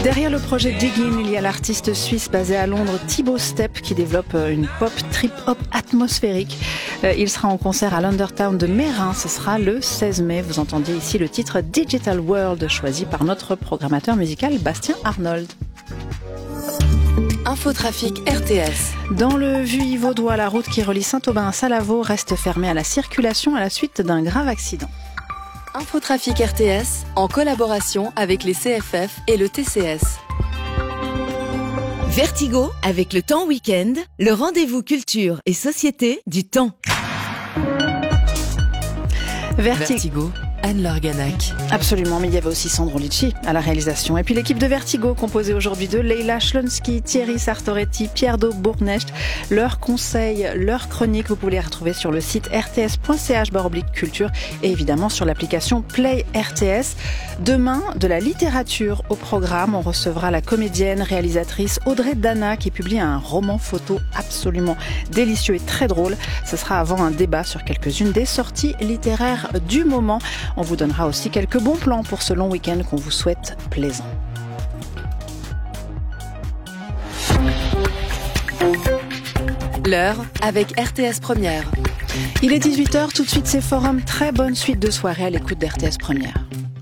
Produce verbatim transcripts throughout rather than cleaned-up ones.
Derrière le projet Diggin, il y a l'artiste suisse basé à Londres, Thibaut Stepp, qui développe une pop trip-hop atmosphérique. Il sera en concert à l'Undertown de Mérin. Ce sera le seize mai. Vous entendiez ici le titre Digital World, choisi par notre programmateur musical Bastien Arnold. Infotrafic R T S. Dans le Vuilly vaudois, la route qui relie Saint-Aubin à Salavaux reste fermée à la circulation à la suite d'un grave accident. Infotrafic R T S, en collaboration avec les C F F et le T C S. Vertigo, avec le Temps Week-end, le rendez-vous culture et société du temps. Verti- Vertigo, Anne-Laure Ganac. Absolument, mais il y avait aussi Sandro Licci à la réalisation. Et puis l'équipe de Vertigo, composée aujourd'hui de Leila Schlonsky, Thierry Sartoretti, Pierre Daubbournecht. Leurs conseils, leurs chroniques, vous pouvez les retrouver sur le site r t s point c h barre oblique culture et évidemment sur l'application Play R T S. Demain, de la littérature au programme. On recevra la comédienne, réalisatrice Audrey Dana qui publie un roman photo absolument délicieux et très drôle. Ce sera avant un débat sur quelques-unes des sorties littéraires du moment. On vous donnera aussi quelques bons plans pour ce long week-end qu'on vous souhaite plaisant. L'heure avec R T S Première. Il est dix-huit heures, tout de suite c'est Forum. Très bonne suite de soirée à l'écoute d'R T S Première.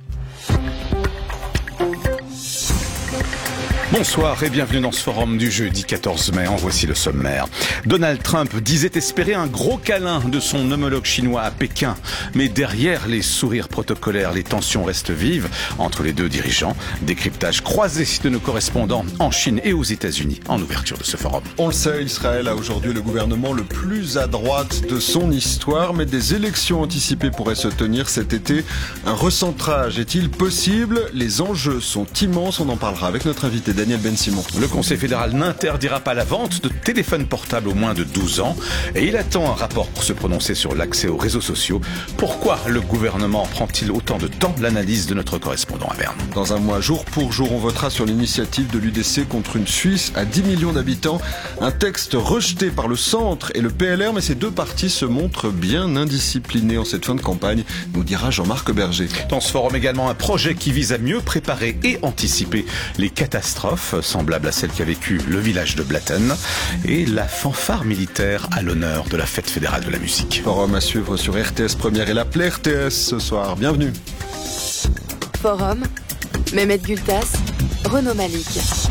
Bonsoir et bienvenue dans ce forum du jeudi quatorze mai. En voici le sommaire. Donald Trump disait espérer un gros câlin de son homologue chinois à Pékin. Mais derrière les sourires protocolaires, les tensions restent vives entre les deux dirigeants. Décryptage croisé de nos correspondants en Chine et aux États-Unis en ouverture de ce forum. On le sait, Israël a aujourd'hui le gouvernement le plus à droite de son histoire, mais des élections anticipées pourraient se tenir cet été. Un recentrage est-il possible? Les enjeux sont immenses. On en parlera avec notre invité Daniel Ben-Simon. Le Conseil fédéral n'interdira pas la vente de téléphones portables aux moins de douze ans et il attend un rapport pour se prononcer sur l'accès aux réseaux sociaux. Pourquoi le gouvernement prend-il autant de temps? L'analyse de notre correspondant à Berne. Dans un mois, jour pour jour, on votera sur l'initiative de l'U D C contre une Suisse à dix millions d'habitants. Un texte rejeté par le centre et le P L R, mais ces deux partis se montrent bien indisciplinés en cette fin de campagne, nous dira Jean-Marc Berger. Dans ce forum également, un projet qui vise à mieux préparer et anticiper les catastrophes semblable à celle qu'a vécu le village de Blatten et la fanfare militaire à l'honneur de la fête fédérale de la musique. Forum à suivre sur R T S Première et l'appel R T S ce soir. Bienvenue. Forum, Mehmet Gültas, Renaud Malik.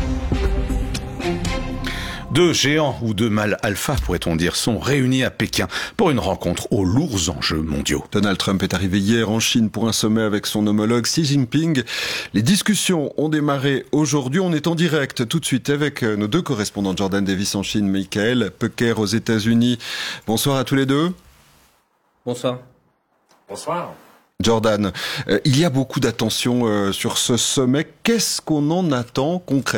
Deux géants ou deux mâles alpha, pourrait-on dire, sont réunis à Pékin pour une rencontre aux lourds enjeux mondiaux. Donald Trump est arrivé hier en Chine pour un sommet avec son homologue Xi Jinping. Les discussions ont démarré aujourd'hui. On est en direct tout de suite avec nos deux correspondants, Jordan Davis en Chine, Michael Pecker aux États-Unis. Bonsoir à tous les deux. Bonsoir. Bonsoir. Jordan, euh, il y a beaucoup d'attention euh, sur ce sommet. Qu'est-ce qu'on en attend concrètement ?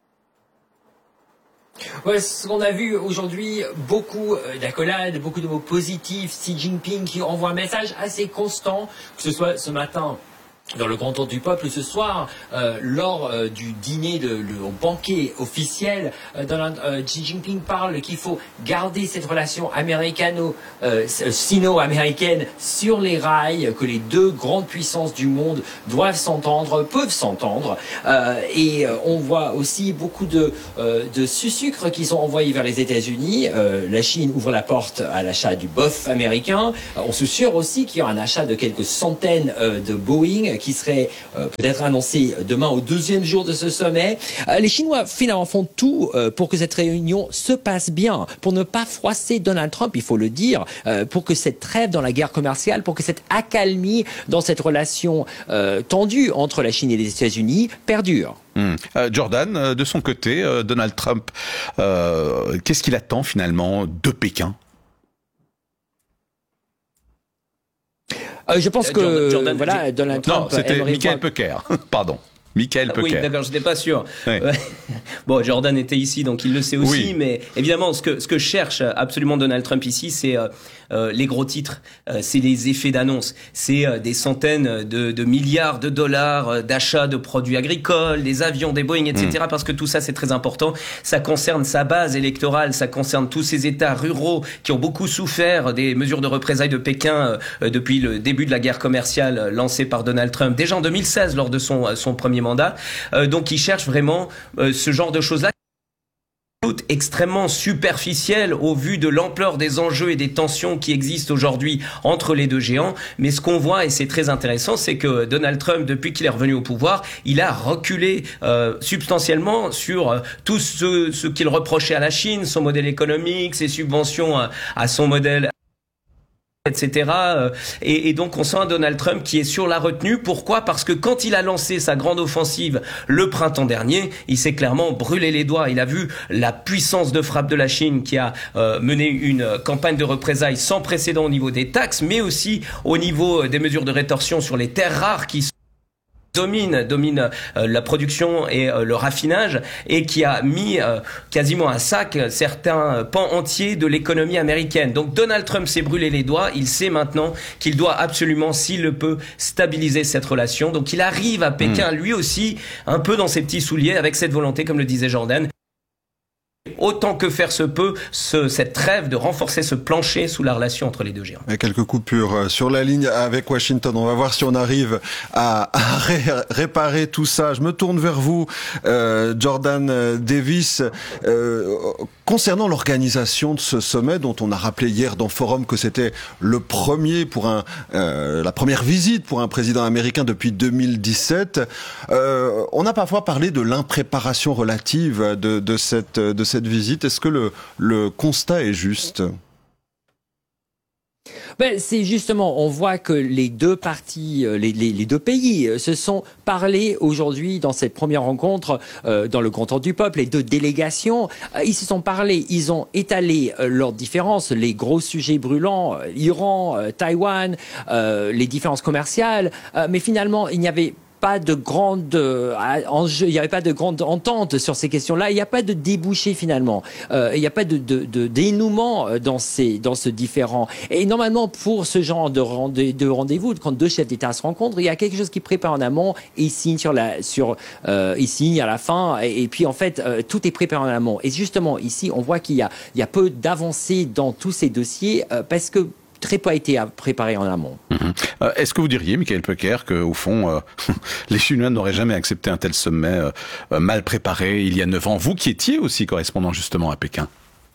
Ouais, ce qu'on a vu aujourd'hui, beaucoup d'accolades, beaucoup de mots positifs. Xi Jinping qui envoie un message assez constant, que ce soit ce matin dans le Grand Tour du Peuple, ce soir, euh, lors euh, du dîner, de, le banquet officiel, euh, Donald, euh, Xi Jinping parle qu'il faut garder cette relation américano, euh, sino-américaine sur les rails, que les deux grandes puissances du monde doivent s'entendre, peuvent s'entendre. Euh, et euh, on voit aussi beaucoup de, euh, de sucres qui sont envoyés vers les États-Unis. Euh, la Chine ouvre la porte à l'achat du boeuf américain. Euh, on se sûre aussi qu'il y aura un achat de quelques centaines euh, de Boeing qui serait euh, peut-être annoncé demain au deuxième jour de ce sommet. Euh, les Chinois finalement font tout euh, pour que cette réunion se passe bien, pour ne pas froisser Donald Trump, il faut le dire, euh, pour que cette trêve dans la guerre commerciale, pour que cette accalmie dans cette relation euh, tendue entre la Chine et les États-Unis perdure. Mmh. Euh, Jordan, euh, de son côté, euh, Donald Trump, euh, qu'est-ce qu'il attend finalement de Pékin ? Euh, je pense que Jordan, voilà, Donald Trump. Non, c'était Michael voir... Pecker. Pardon. Michael ah, oui, Pecker. d'accord, je n'étais pas sûr. Ouais. Ouais. Bon, Jordan était ici, donc il le sait aussi. Oui. Mais évidemment, ce que ce que cherche absolument Donald Trump ici, c'est euh, euh, les gros titres, euh, c'est les effets d'annonce, c'est euh, des centaines de, de milliards de dollars euh, d'achats de produits agricoles, des avions, des Boeing, et cetera. Mm. Parce que tout ça, c'est très important. Ça concerne sa base électorale, ça concerne tous ces États ruraux qui ont beaucoup souffert des mesures de représailles de Pékin euh, depuis le début de la guerre commerciale lancée par Donald Trump, déjà en deux mille seize lors de son son premier mandat. Euh, donc il cherche vraiment euh, ce genre de choses-là, extrêmement superficiel au vu de l'ampleur des enjeux et des tensions qui existent aujourd'hui entre les deux géants. Mais ce qu'on voit, et c'est très intéressant, c'est que Donald Trump, depuis qu'il est revenu au pouvoir, il a reculé euh, substantiellement sur euh, tout ce, ce qu'il reprochait à la Chine, son modèle économique, ses subventions à, à son modèle, et cetera. Et, et donc on sent un Donald Trump qui est sur la retenue. Pourquoi ? Parce que quand il a lancé sa grande offensive le printemps dernier, il s'est clairement brûlé les doigts. Il a vu la puissance de frappe de la Chine qui a euh, mené une campagne de représailles sans précédent au niveau des taxes, mais aussi au niveau des mesures de rétorsion sur les terres rares qui domine domine euh, la production et euh, le raffinage, et qui a mis euh, quasiment à sac certains pans entiers de l'économie américaine. Donc Donald Trump s'est brûlé les doigts, il sait maintenant qu'il doit absolument, s'il le peut, stabiliser cette relation. Donc il arrive à Pékin, mmh. lui aussi, un peu dans ses petits souliers, avec cette volonté, comme le disait Jordan, autant que faire se peut, ce, cette trêve de renforcer ce plancher sous la relation entre les deux géants. Et quelques coupures sur la ligne avec Washington. On va voir si on arrive à, à ré, réparer tout ça. Je me tourne vers vous, euh, Jordan Davis. Euh, concernant l'organisation de ce sommet, dont on a rappelé hier dans Forum que c'était le premier pour un, euh, la première visite pour un président américain depuis deux mille dix-sept, euh, on a parfois parlé de l'impréparation relative de, de cette, de cette visite. Est-ce que le, le constat est juste ? Ben, c'est justement, on voit que les deux parties, les, les, les deux pays se sont parlé aujourd'hui dans cette première rencontre euh, dans le Grand Ordre du Peuple. Les deux délégations, euh, ils se sont parlé, ils ont étalé euh, leurs différences, les gros sujets brûlants, euh, Iran, euh, Taïwan, euh, les différences commerciales, euh, mais finalement, il n'y avait pas de grande euh, enjeu, il n'y avait pas de grande entente sur ces questions-là. Il n'y a pas de débouché finalement. Euh, il n'y a pas de, de, de dénouement dans ces dans ce différend. Et normalement, pour ce genre de, rendez, de rendez-vous, quand deux chefs d'État se rencontrent, il y a quelque chose qui prépare en amont et ils signent sur la sur euh, ils signent à la fin. Et, et puis en fait, euh, tout est préparé en amont. Et justement ici, on voit qu'il y a il y a peu d'avancées dans tous ces dossiers euh, parce que très peu a été préparé en amont. Mmh. Euh, est-ce que vous diriez, Michael Pecker, qu'au fond, euh, les Chinois n'auraient jamais accepté un tel sommet euh, mal préparé il y a neuf ans ? Vous qui étiez aussi correspondant justement à Pékin.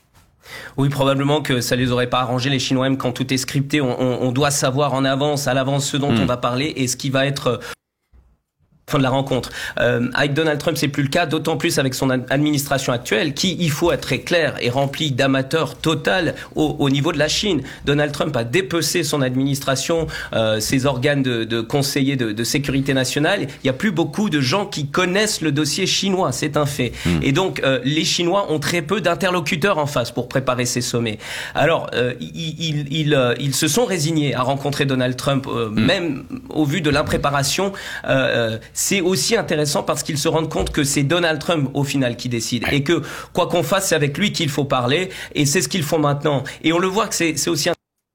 Oui, probablement que ça les aurait pas arrangé, les Chinois, même quand tout est scripté. On, on, on doit savoir en avance, à l'avance, ce dont mmh. on va parler et ce qui va être fin de la rencontre. Euh, avec Donald Trump, c'est plus le cas, d'autant plus avec son administration actuelle, qui, il faut être très clair, est remplie d'amateurs total au, au niveau de la Chine. Donald Trump a dépecé son administration, euh, ses organes de, de conseillers de, de sécurité nationale. Il n'y a plus beaucoup de gens qui connaissent le dossier chinois, c'est un fait. Mmh. Et donc, euh, les Chinois ont très peu d'interlocuteurs en face pour préparer ces sommets. Alors, euh, ils, ils, ils, euh, ils se sont résignés à rencontrer Donald Trump, euh, mmh. même au vu de l'impréparation. Euh, c'est aussi intéressant parce qu'ils se rendent compte que c'est Donald Trump au final qui décide et que quoi qu'on fasse, c'est avec lui qu'il faut parler et c'est ce qu'ils font maintenant. Et on le voit que c'est, c'est aussi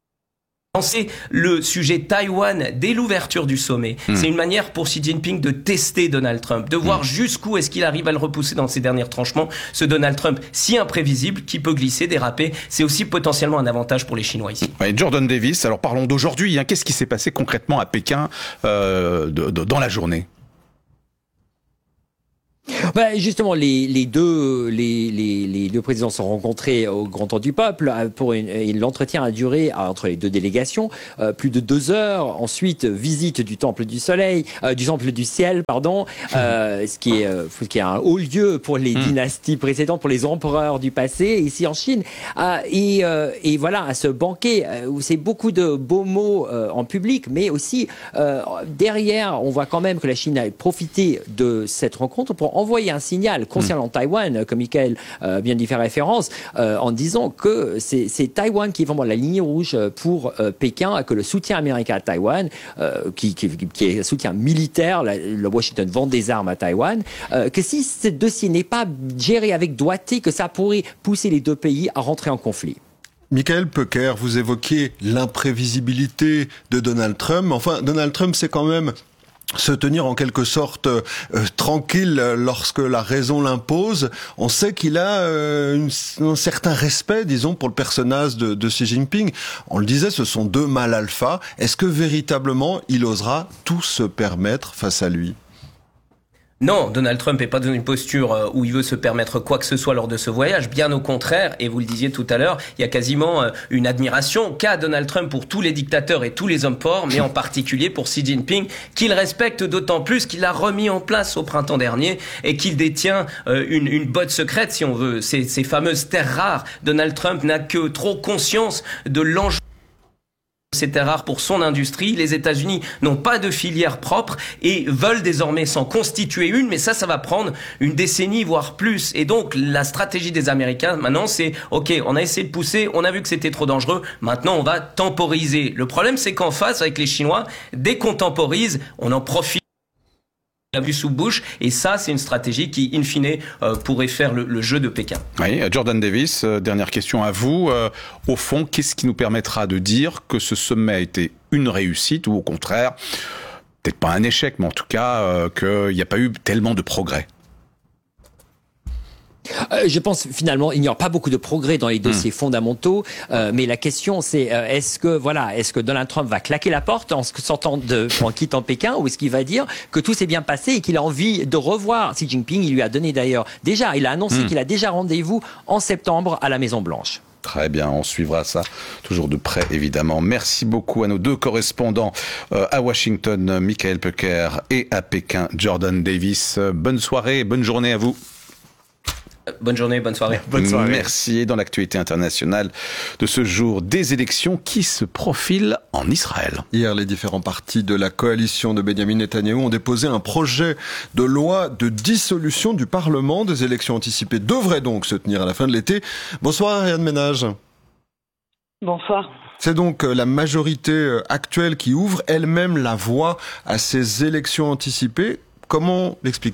lancer le sujet Taïwan dès l'ouverture du sommet. Mmh. C'est une manière pour Xi Jinping de tester Donald Trump, de voir mmh. jusqu'où est-ce qu'il arrive à le repousser dans ses derniers tranchements. Ce Donald Trump si imprévisible qui peut glisser, déraper, c'est aussi potentiellement un avantage pour les Chinois ici. Ouais, Jordan Davis, alors parlons d'aujourd'hui. Hein. Qu'est-ce qui s'est passé concrètement à Pékin euh, de, de, dans la journée ? Ben justement, les, les deux les, les, les deux présidents se sont rencontrés au Grand Ordre du Peuple pour une, une l'entretien a duré entre les deux délégations euh, plus de deux heures. Ensuite, visite du Temple du Soleil, euh, du Temple du Ciel, pardon, euh, ce qui est euh, qui est un haut lieu pour les mmh. dynasties précédentes, pour les empereurs du passé ici en Chine. Euh, et, euh, et voilà, à ce banquet euh, où c'est beaucoup de beaux mots euh, en public, mais aussi euh, derrière, on voit quand même que la Chine a profité de cette rencontre pour envoyer un signal concernant mmh. Taïwan, comme Michael euh, vient d'y faire référence, euh, en disant que c'est, c'est Taïwan qui est vraiment la ligne rouge pour euh, Pékin, que le soutien américain à Taïwan, euh, qui, qui, qui est un soutien militaire, la, le Washington vend des armes à Taïwan, euh, que si ce dossier n'est pas géré avec doigté, que ça pourrait pousser les deux pays à rentrer en conflit. Michael Pecker, vous évoquiez l'imprévisibilité de Donald Trump. Enfin, Donald Trump, c'est quand même se tenir en quelque sorte euh, tranquille lorsque la raison l'impose. On sait qu'il a euh, une, un certain respect, disons, pour le personnage de, de Xi Jinping. On le disait, ce sont deux mâles alpha. Est-ce que véritablement il osera tout se permettre face à lui ? Non, Donald Trump n'est pas dans une posture où il veut se permettre quoi que ce soit lors de ce voyage. Bien au contraire, et vous le disiez tout à l'heure, il y a quasiment une admiration qu'a Donald Trump pour tous les dictateurs et tous les hommes forts, mais en particulier pour Xi Jinping, qu'il respecte d'autant plus qu'il a remis en place au printemps dernier et qu'il détient une, une botte secrète, si on veut, ces, ces fameuses terres rares. Donald Trump n'a que trop conscience de l'enjeu. Ces terres rares pour son industrie. Les États-Unis n'ont pas de filière propre et veulent désormais s'en constituer une, mais ça, ça va prendre une décennie, voire plus. Et donc, la stratégie des Américains, maintenant, c'est « Ok, on a essayé de pousser, on a vu que c'était trop dangereux, maintenant on va temporiser ». Le problème, c'est qu'en face, avec les Chinois, dès qu'on temporise, on en profite. La vue sous bouche, et ça, c'est une stratégie qui, in fine, euh, pourrait faire le, le jeu de Pékin. Oui, Jordan Davis, euh, dernière question à vous. Euh, au fond, qu'est-ce qui nous permettra de dire que ce sommet a été une réussite ou au contraire, peut-être pas un échec, mais en tout cas, euh, qu'il n'y a pas eu tellement de progrès? Euh, je pense finalement il n'y aura pas beaucoup de progrès dans les dossiers mmh. fondamentaux, euh, mais la question c'est euh, est-ce que voilà est-ce que Donald Trump va claquer la porte en sortant de en quittant Pékin, ou est-ce qu'il va dire que tout s'est bien passé et qu'il a envie de revoir Xi Jinping? Il lui a donné d'ailleurs déjà, il a annoncé mmh. qu'il a déjà rendez-vous en septembre à la Maison Blanche. Très bien, on suivra ça toujours de près, évidemment. Merci beaucoup à nos deux correspondants euh, à Washington, Michael Pecker, et à Pékin, Jordan Davis. Bonne soirée, bonne journée à vous. Bonne journée, bonne soirée. Bonne soirée. Merci. Et dans l'actualité internationale de ce jour, des élections qui se profilent en Israël. Hier, les différents partis de la coalition de Benjamin Netanyahou ont déposé un projet de loi de dissolution du Parlement. Des élections anticipées devraient donc se tenir à la fin de l'été. Bonsoir Ariane Ménage. Bonsoir. C'est donc la majorité actuelle qui ouvre elle-même la voie à ces élections anticipées. Comment l'explique-t-on ?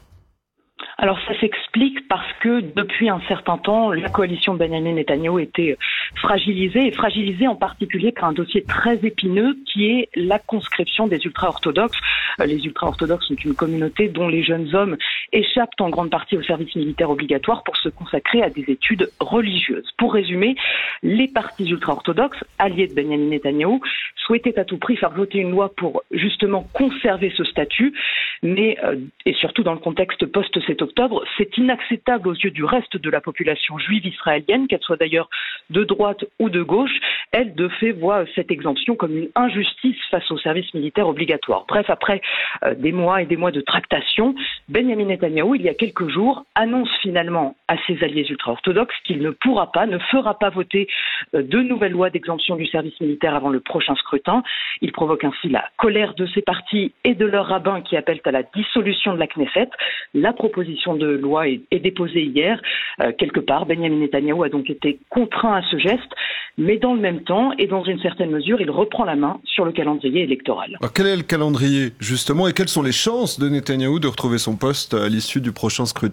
Alors ça s'explique parce que depuis un certain temps, la coalition de Benjamin Netanyahou était fragilisée, et fragilisée en particulier par un dossier très épineux qui est la conscription des ultra-orthodoxes. Les ultra-orthodoxes sont une communauté dont les jeunes hommes échappent en grande partie au service militaire obligatoire pour se consacrer à des études religieuses. Pour résumer, les partis ultra-orthodoxes, alliés de Benjamin Netanyahou, souhaitaient à tout prix faire voter une loi pour justement conserver ce statut, mais euh, et surtout dans le contexte post-sept octobre, c'est inacceptable aux yeux du reste de la population juive israélienne, qu'elle soit d'ailleurs de droite ou de gauche. Elle, de fait, voit cette exemption comme une injustice face au service militaire obligatoire. Bref, après euh, des mois et des mois de tractation, Benjamin Netanyahou, il y a quelques jours, annonce finalement à ses alliés ultra-orthodoxes qu'il ne pourra pas, ne fera pas voter euh, de nouvelles lois d'exemption du service militaire avant le prochain scrutin. Il provoque ainsi la colère de ces partis et de leurs rabbins qui appellent à la dissolution de la Knesset. La proposition de loi est, est déposée hier. Euh, quelque part, Benjamin Netanyahou a donc été contraint à ce geste, mais dans le même temps, et dans une certaine mesure, il reprend la main sur le calendrier électoral. Alors, quel est le calendrier, justement, et quelles sont les chances de Netanyahou de retrouver son poste à l'issue du prochain scrutin ?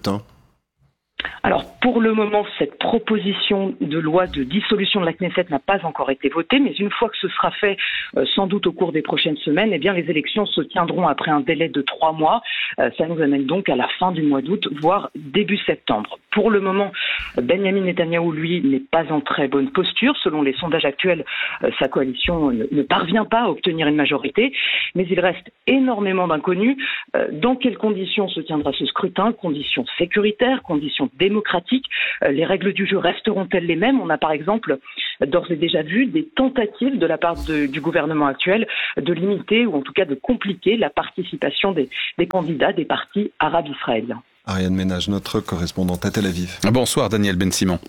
Alors, pour le moment, cette proposition de loi de dissolution de la Knesset n'a pas encore été votée, mais une fois que ce sera fait, euh, sans doute au cours des prochaines semaines, eh bien, les élections se tiendront après un délai de trois mois. Euh, ça nous amène donc à la fin du mois d'août, voire début septembre. Pour le moment, Benjamin Netanyahou, lui, n'est pas en très bonne posture. Selon les sondages actuels, euh, sa coalition ne, ne parvient pas à obtenir une majorité, mais il reste énormément d'inconnus. Euh, dans quelles conditions se tiendra ce scrutin ? Conditions sécuritaires, conditions démocratiques. Euh, les règles du jeu resteront-elles les mêmes ? On a par exemple d'ores et déjà vu des tentatives de la part de, du gouvernement actuel de limiter ou en tout cas de compliquer la participation des, des candidats des partis arabes israéliens. Ariane Ménage, notre correspondante à Tel Aviv. Bonsoir Daniel Ben-Simon.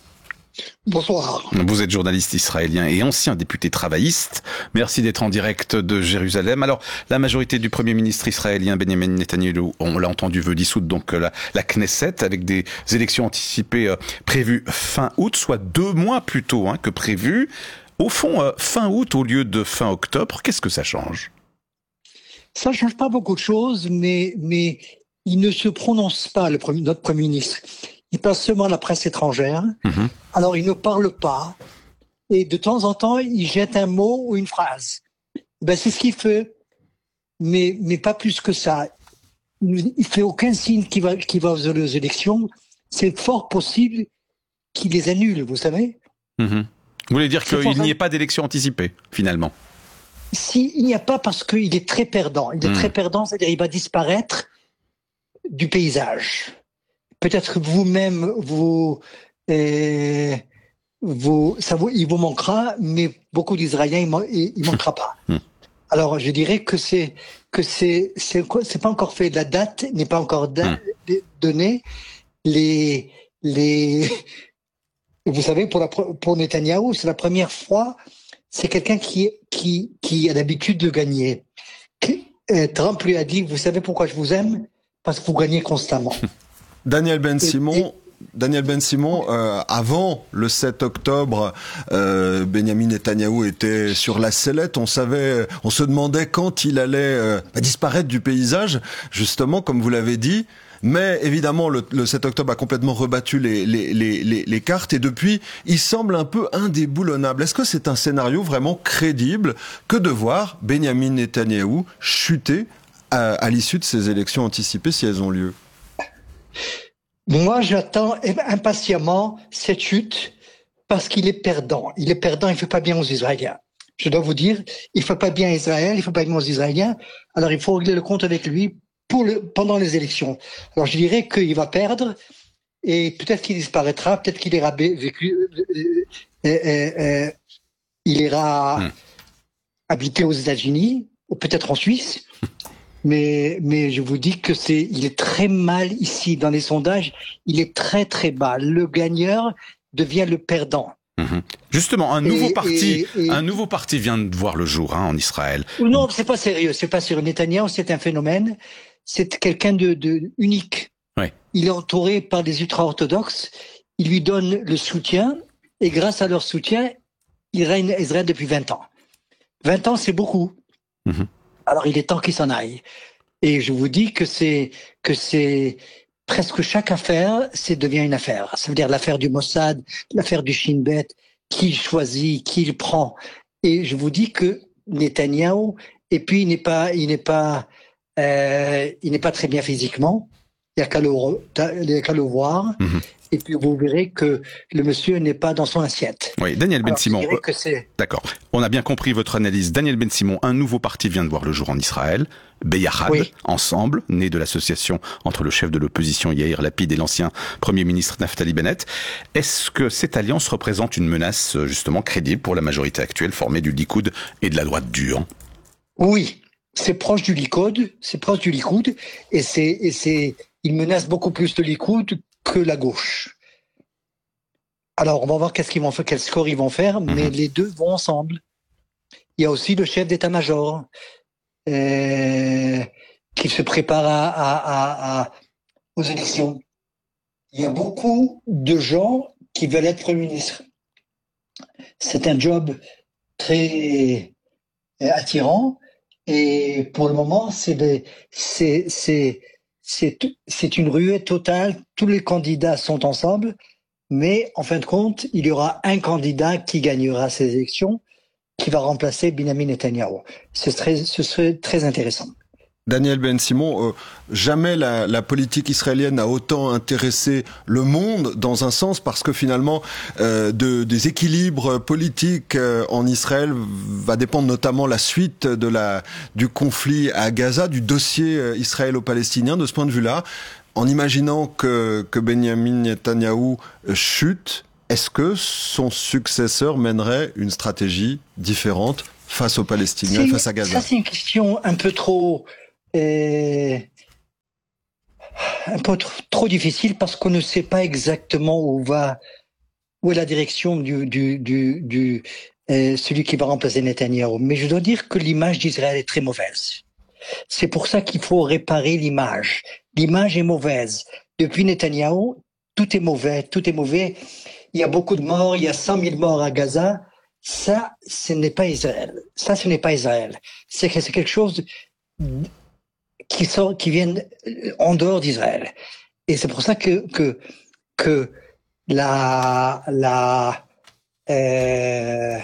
Bonsoir. Vous êtes journaliste israélien et ancien député travailliste. Merci d'être en direct de Jérusalem. Alors, la majorité du Premier ministre israélien Benjamin Netanyahou, on l'a entendu, veut dissoudre donc la, la Knesset avec des élections anticipées euh, prévues fin août, soit deux mois plus tôt hein, que prévu. Au fond, euh, fin août au lieu de fin octobre, qu'est-ce que ça change ? Ça ne change pas beaucoup de choses, mais, mais il ne se prononce pas, le premier, notre Premier ministre. Il passe seulement à la presse étrangère. Mmh. Alors, il ne parle pas. Et de temps en temps, il jette un mot ou une phrase. Ben, c'est ce qu'il fait. Mais, mais pas plus que ça. Il ne fait aucun signe qu'il va, qu'il va aux élections. C'est fort possible qu'il les annule, vous savez. Mmh. Vous voulez dire c'est qu'il n'y ait pas d'élection anticipée, finalement ? Si, il n'y a pas parce qu'il est très perdant. Il est mmh. très perdant, c'est-à-dire il va disparaître. du paysage. Peut-être que vous-même, vous, euh, vous, ça vous, il vous manquera, mais beaucoup d'Israéliens, il, il manquera pas. Alors, je dirais que c'est que c'est c'est c'est pas encore fait. La date n'est pas encore da- donnée. Les les vous savez, pour la pour Netanyahou, c'est la première fois. C'est quelqu'un qui qui qui a l'habitude de gagner. Trump lui a dit, vous savez pourquoi je vous aime? Parce que vous gagnez constamment. Daniel Ben-Simon. Et, et, Daniel Ben-Simon, euh, avant le sept octobre, euh, Benyamin Netanyahou était sur la sellette. On savait, on se demandait quand il allait euh, disparaître du paysage, justement, comme vous l'avez dit. Mais évidemment, le, le sept octobre a complètement rebattu les, les, les, les, les cartes et depuis, il semble un peu indéboulonnable. Est-ce que c'est un scénario vraiment crédible que de voir Benyamin Netanyahou chuter à, à l'issue de ces élections anticipées si elles ont lieu? Moi, j'attends impatiemment cette chute parce qu'il est perdant. Il est perdant, il ne fait pas bien aux Israéliens. Je dois vous dire, il ne fait pas bien à Israël, il ne fait pas bien aux Israéliens. Alors, il faut régler le compte avec lui pour le, pendant les élections. Alors, je dirais qu'il va perdre et peut-être qu'il disparaîtra, peut-être qu'il ira vécu, euh, euh, euh, il ira mmh. habiter aux États-Unis ou peut-être en Suisse. Mais, mais je vous dis que c'est, il est très mal ici dans les sondages. Il est très très bas. Le gagneur devient le perdant. Mmh. Justement, un nouveau et, parti, et, et, un nouveau parti vient de voir le jour hein, en Israël. Non, c'est pas sérieux. C'est pas sérieux. Netanyahou, c'est un phénomène. C'est quelqu'un de, de unique. Ouais. Il est entouré par des ultra-orthodoxes. Ils lui donnent le soutien et grâce à leur soutien, il règne Israël depuis vingt ans. vingt ans, c'est beaucoup. Mmh. Alors, il est temps qu'il s'en aille. Et je vous dis que c'est que c'est presque chaque affaire, c'est devient une affaire. Ça veut dire l'affaire du Mossad, l'affaire du Shin Bet, qui il choisit, qui il prend. Et je vous dis que Netanyahou, et puis il n'est pas, il n'est pas, euh, il n'est pas très bien physiquement. Il n'y a qu'à le, il y a qu'à le voir. Mm-hmm. Et puis vous verrez que le monsieur n'est pas dans son assiette. Oui, Daniel Ben-Simon. Euh, D'accord. On a bien compris votre analyse. Daniel Ben-Simon, un nouveau parti vient de voir le jour en Israël. Beyachad, oui. Ensemble, né de l'association entre le chef de l'opposition Yair Lapid et l'ancien Premier ministre Naftali Bennett. Est-ce que cette alliance représente une menace justement crédible pour la majorité actuelle formée du Likoud et de la droite dure? Oui, c'est proche du Likoud, c'est proche du Likoud, et c'est, et c'est, il menace beaucoup plus le Likoud que la gauche. Alors, on va voir qu'est-ce qu'ils vont faire, quel score ils vont faire, mmh. mais les deux vont ensemble. Il y a aussi le chef d'état-major euh, qui se prépare à, à, à, à, aux élections. Il y a beaucoup de gens qui veulent être Premier ministre. C'est un job très attirant et pour le moment, c'est des, c'est, c'est, c'est, c'est une ruée totale. Tous les candidats sont ensemble. Mais en fin de compte, il y aura un candidat qui gagnera ces élections, qui va remplacer Benyamin Netanyahou. Ce serait, ce serait très intéressant. Daniel Ben-Simon, euh, jamais la, la politique israélienne n'a autant intéressé le monde dans un sens parce que finalement euh, de, des équilibres politiques euh, en Israël va dépendre notamment la suite de la, du conflit à Gaza, du dossier euh, israélo-palestinien. De ce point de vue-là, en imaginant que, que Benyamin Netanyahou chute, est-ce que son successeur mènerait une stratégie différente face aux Palestiniens, c'est, face à Gaza? Ça, c'est une question un peu trop, euh, un peu trop, trop difficile parce qu'on ne sait pas exactement où va, où est la direction du, du, du, du euh, celui qui va remplacer Netanyahou. Mais je dois dire que l'image d'Israël est très mauvaise. C'est pour ça qu'il faut réparer l'image. L'image est mauvaise. Depuis Netanyahou, tout est mauvais, tout est mauvais. Il y a beaucoup de morts, il y a cent mille morts à Gaza. Ça, ce n'est pas Israël. Ça, ce n'est pas Israël. C'est que c'est quelque chose qui sort, qui vient en dehors d'Israël. Et c'est pour ça que que que la la euh,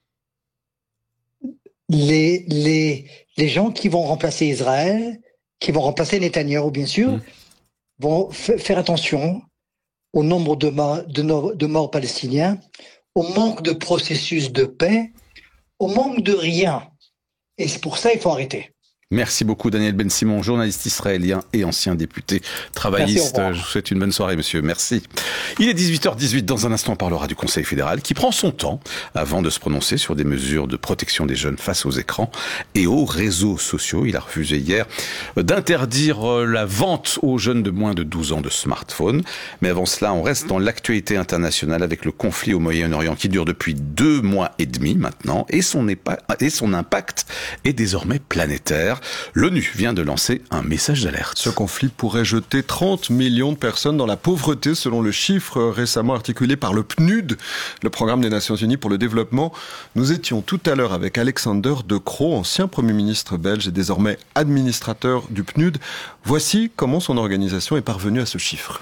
les les les gens qui vont remplacer Israël, qui vont remplacer Netanyahou, bien sûr, mmh. vont f- faire attention au nombre de, ma- de, no- de morts palestiniens, au manque de processus de paix, au manque de rien. Et c'est pour ça qu'il faut arrêter. Merci beaucoup Daniel Ben-Simon, journaliste israélien et ancien député travailliste. Merci, je vous souhaite une bonne soirée monsieur, merci. Il est dix-huit heures dix-huit, dans un instant on parlera du Conseil fédéral qui prend son temps avant de se prononcer sur des mesures de protection des jeunes face aux écrans et aux réseaux sociaux. Il a refusé hier d'interdire la vente aux jeunes de moins de douze ans de smartphones. Mais avant cela, on reste dans l'actualité internationale avec le conflit au Moyen-Orient qui dure depuis deux mois et demi maintenant et son, épa- et son impact est désormais planétaire. L'ONU vient de lancer un message d'alerte. Ce conflit pourrait jeter trente millions de personnes dans la pauvreté, selon le chiffre récemment articulé par le P N U D, le Programme des Nations Unies pour le développement. Nous étions tout à l'heure avec Alexander De Croo, ancien Premier ministre belge et désormais administrateur du P N U D. Voici comment son organisation est parvenue à ce chiffre.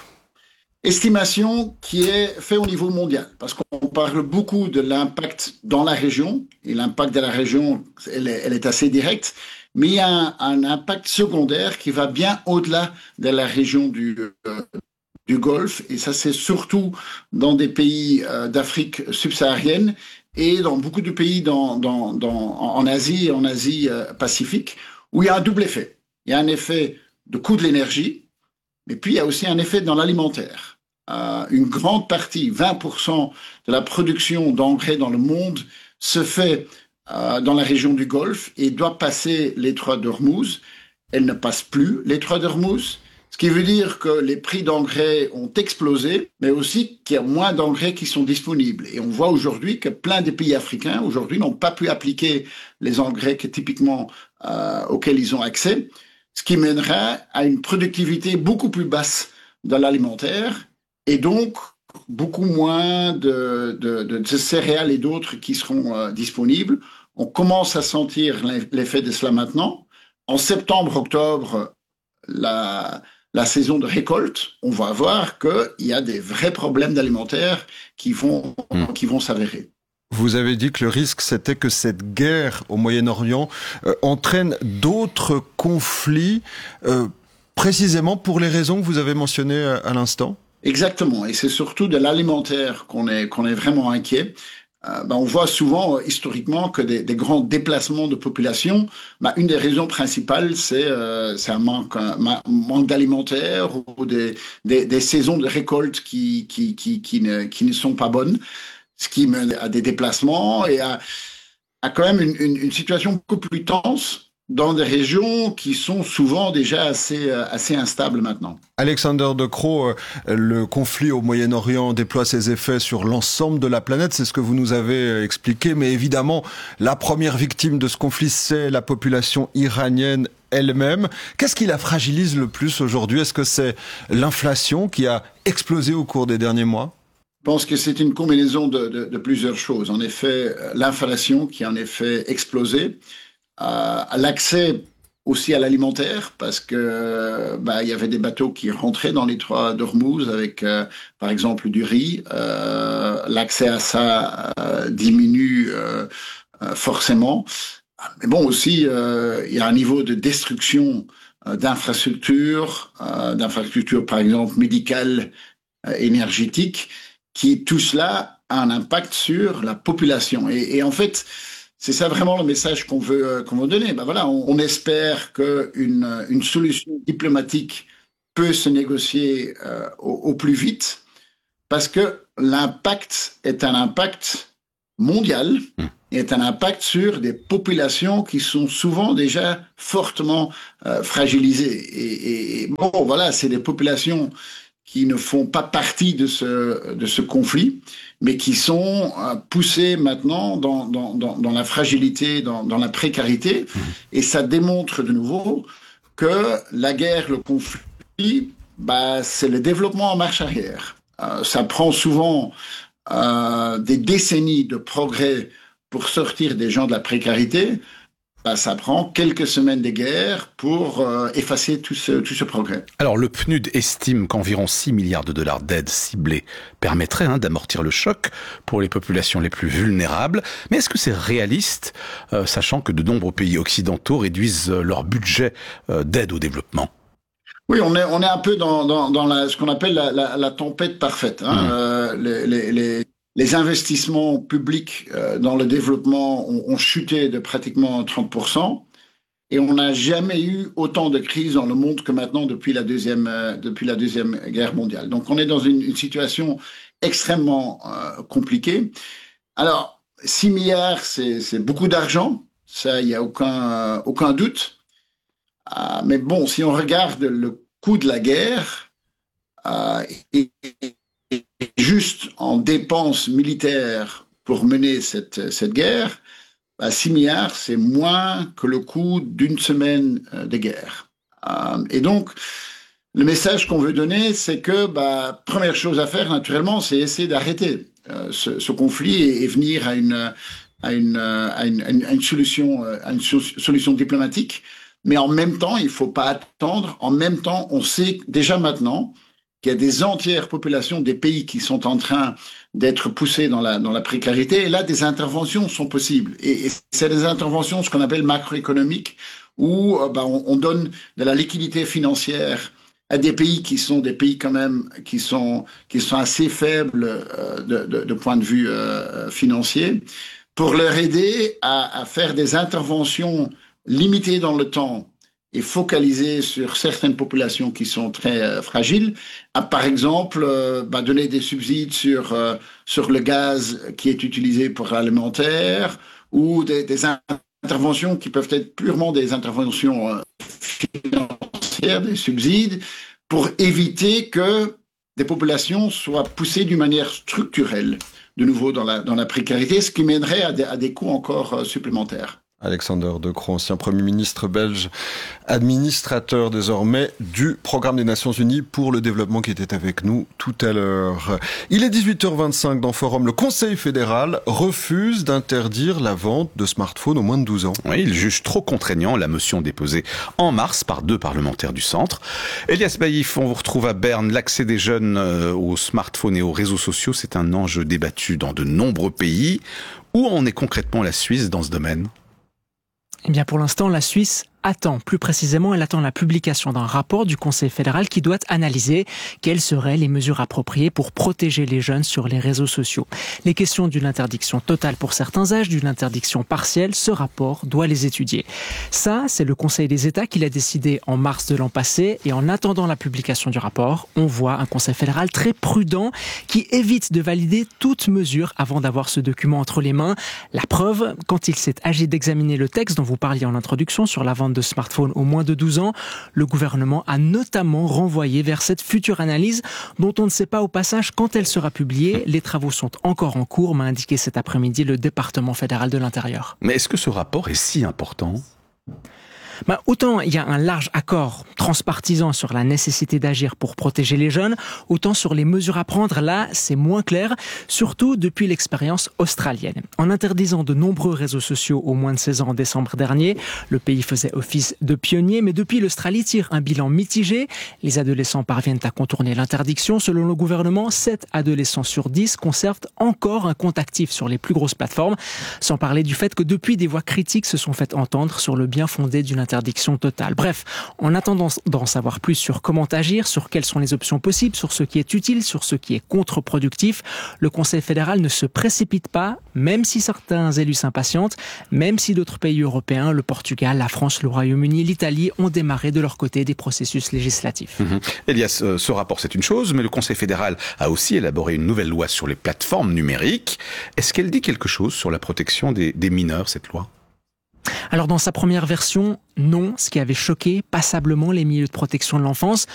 Estimation qui est faite au niveau mondial, parce qu'on parle beaucoup de l'impact dans la région, et l'impact de la région, elle est, elle est assez directe, mais il y a un, un impact secondaire qui va bien au-delà de la région du, euh, du Golfe, et ça c'est surtout dans des pays euh, d'Afrique subsaharienne et dans beaucoup de pays dans, dans, dans, en Asie et en Asie euh, Pacifique, où il y a un double effet. Il y a un effet de coût de l'énergie, mais puis il y a aussi un effet dans l'alimentaire. Euh, une grande partie, vingt pour cent de la production d'engrais dans le monde se fait euh, dans la région du Golfe et doit passer l'étroit d'Ormuz. Elle ne passe plus l'étroit d'Ormuz, ce qui veut dire que les prix d'engrais ont explosé, mais aussi qu'il y a moins d'engrais qui sont disponibles. Et on voit aujourd'hui que plein de pays africains aujourd'hui n'ont pas pu appliquer les engrais que typiquement euh, auxquels ils ont accès, ce qui mènera à une productivité beaucoup plus basse de l'alimentaire et donc beaucoup moins de, de, de, de céréales et d'autres qui seront euh, disponibles. On commence à sentir l'effet de cela maintenant. En septembre, octobre, la, la saison de récolte, on va voir qu'il y a des vrais problèmes d'alimentaire qui vont, mmh. qui vont s'avérer. Vous avez dit que le risque, c'était que cette guerre au Moyen-Orient euh, entraîne d'autres conflits, euh, précisément pour les raisons que vous avez mentionnées à, à l'instant ? Exactement, et c'est surtout de l'alimentaire qu'on est, qu'on est vraiment inquiet. Euh, ben on voit souvent, euh, historiquement, que des, des grands déplacements de population, ben une des raisons principales, c'est, euh, c'est un manque, un manque d'alimentaire ou des, des, des saisons de récolte qui, qui, qui, qui, ne, qui ne sont pas bonnes, ce qui mène à des déplacements et à, à quand même une, une, une situation beaucoup plus tense dans des régions qui sont souvent déjà assez, assez instables maintenant. Alexander De Croo, le conflit au Moyen-Orient déploie ses effets sur l'ensemble de la planète, c'est ce que vous nous avez expliqué, mais évidemment, la première victime de ce conflit, c'est la population iranienne elle-même. Qu'est-ce qui la fragilise le plus aujourd'hui ? Est-ce que c'est l'inflation qui a explosé au cours des derniers mois ? Je pense que c'est une combinaison de, de, de plusieurs choses. En effet, l'inflation qui a en effet explosé, Euh, l'accès aussi à l'alimentaire parce que bah il y avait des bateaux qui rentraient dans l'étroit d'Ormuz avec euh, par exemple du riz. Euh, l'accès à ça euh, diminue euh, euh, forcément. Mais bon aussi euh, il y a un niveau de destruction euh, d'infrastructures, euh, d'infrastructures par exemple médicales, euh, énergétiques, qui tout cela a un impact sur la population. Et, et en fait c'est ça vraiment le message qu'on veut, qu'on veut donner. Ben voilà, on, on espère qu'une une solution diplomatique peut se négocier euh, au, au plus vite, parce que l'impact est un impact mondial, et est un impact sur des populations qui sont souvent déjà fortement euh, fragilisées. Et, et bon, voilà, c'est des populations qui ne font pas partie de ce, de ce conflit, mais qui sont euh, poussés maintenant dans, dans, dans, dans la fragilité, dans, dans la précarité. Et ça démontre de nouveau que la guerre, le conflit, bah, c'est le développement en marche arrière. Euh, ça prend souvent euh, des décennies de progrès pour sortir des gens de la précarité. Bah, ça prend quelques semaines de guerre pour euh, effacer tout ce, tout ce progrès. Alors le P N U D estime qu'environ six milliards de dollars d'aide ciblée permettraient hein, d'amortir le choc pour les populations les plus vulnérables. Mais est-ce que c'est réaliste, euh, sachant que de nombreux pays occidentaux réduisent leur budget euh, d'aide au développement ? Oui, on est, on est un peu dans, dans, dans la, ce qu'on appelle la, la, la tempête parfaite. Hein. Mmh. Euh, les, les, les... Les investissements publics euh, dans le développement ont, ont chuté de pratiquement trente pour cent. Et on n'a jamais eu autant de crises dans le monde que maintenant depuis la deuxième, euh, depuis la deuxième guerre mondiale. Donc on est dans une, une situation extrêmement euh, compliquée. Alors, six milliards, c'est, c'est beaucoup d'argent. Ça, il n'y a aucun, euh, aucun doute. Euh, mais bon, si on regarde le coût de la guerre, euh, et, et, et juste en dépenses militaires pour mener cette, cette guerre, bah, six milliards, c'est moins que le coût d'une semaine de guerre. Euh, et donc, le message qu'on veut donner, c'est que, bah, première chose à faire, naturellement, c'est essayer d'arrêter euh, ce, ce conflit et, et venir à une, à une, à une, à une, à une solution, à une solution diplomatique. Mais en même temps, il ne faut pas attendre. En même temps, on sait déjà maintenant qu'il y a des entières populations des pays qui sont en train d'être poussés dans la, dans la précarité. Et là, des interventions sont possibles. Et, et c'est des interventions, ce qu'on appelle macroéconomiques, où euh, bah, on, on donne de la liquidité financière à des pays qui sont des pays quand même qui sont, qui sont assez faibles euh, de, de, de point de vue euh, financier, pour leur aider à, à faire des interventions limitées dans le temps et focalisées sur certaines populations qui sont très euh, fragiles, à par exemple euh, bah, donner des subsides sur, euh, sur le gaz qui est utilisé pour l'alimentaire, ou des, des interventions qui peuvent être purement des interventions euh, financières, des subsides, pour éviter que des populations soient poussées d'une manière structurelle, de nouveau dans la, dans la précarité, ce qui mènerait à des, à des coûts encore euh, supplémentaires. Alexander De Croo, ancien Premier ministre belge, administrateur désormais du Programme des Nations Unies pour le développement, qui était avec nous tout à l'heure. Il est dix-huit heures vingt-cinq dans Forum. Le Conseil fédéral refuse d'interdire la vente de smartphones aux moins de douze ans. Oui, il juge trop contraignant la motion déposée en mars par deux parlementaires du centre. Elias Baïf, on vous retrouve à Berne. L'accès des jeunes aux smartphones et aux réseaux sociaux, c'est un enjeu débattu dans de nombreux pays. Où en est concrètement la Suisse dans ce domaine ? Eh bien, pour l'instant, la Suisse attend. Plus précisément, elle attend la publication d'un rapport du Conseil fédéral qui doit analyser quelles seraient les mesures appropriées pour protéger les jeunes sur les réseaux sociaux. Les questions d'une interdiction totale pour certains âges, d'une interdiction partielle, ce rapport doit les étudier. Ça, c'est le Conseil des États qui l'a décidé en mars de l'an passé, et en attendant la publication du rapport, on voit un Conseil fédéral très prudent qui évite de valider toute mesure avant d'avoir ce document entre les mains. La preuve, quand il s'est agi d'examiner le texte dont vous parliez en introduction sur la vente de smartphones aux moins de douze ans, le gouvernement a notamment renvoyé vers cette future analyse dont on ne sait pas au passage quand elle sera publiée. Les travaux sont encore en cours, m'a indiqué cet après-midi le département fédéral de l'Intérieur. Mais est-ce que ce rapport est si important ? Bah, autant il y a un large accord transpartisan sur la nécessité d'agir pour protéger les jeunes, autant sur les mesures à prendre, là, c'est moins clair, surtout depuis l'expérience australienne. En interdisant de nombreux réseaux sociaux aux moins de seize ans en décembre dernier, le pays faisait office de pionnier, mais depuis, l'Australie tire un bilan mitigé. Les adolescents parviennent à contourner l'interdiction. Selon le gouvernement, sept adolescents sur dix conservent encore un compte actif sur les plus grosses plateformes, sans parler du fait que depuis, des voix critiques se sont faites entendre sur le bien fondé d'une interdiction totale. Bref, en attendant d'en savoir plus sur comment agir, sur quelles sont les options possibles, sur ce qui est utile, sur ce qui est contre-productif, le Conseil fédéral ne se précipite pas, même si certains élus s'impatientent, même si d'autres pays européens, le Portugal, la France, le Royaume-Uni, l'Italie, ont démarré de leur côté des processus législatifs. Mmh. Elias, euh, ce rapport c'est une chose, mais le Conseil fédéral a aussi élaboré une nouvelle loi sur les plateformes numériques. Est-ce qu'elle dit quelque chose sur la protection des, des mineurs, cette loi ? Alors dans sa première version, non, ce qui avait choqué passablement les milieux de protection de l'enfance.